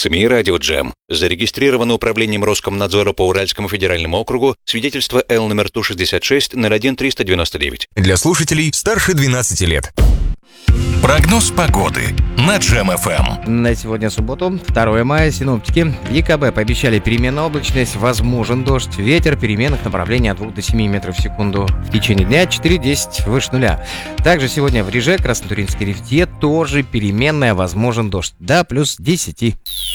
СМИ «Радио Джем». Зарегистрировано управлением Роскомнадзора по Уральскому федеральному округу свидетельство Л номер Ту-66 01-399. Для слушателей старше 12 лет. Прогноз погоды на Джем-ФМ. На сегодня субботу, 2 мая, синоптики в ЕКБ пообещали переменную облачность, возможен дождь, ветер переменных направлений от 2 до 7 метров в секунду. В течение дня 4-10 выше нуля. Также сегодня в Реже, Краснотуринской Рифте тоже переменная, возможен дождь, до плюс 10.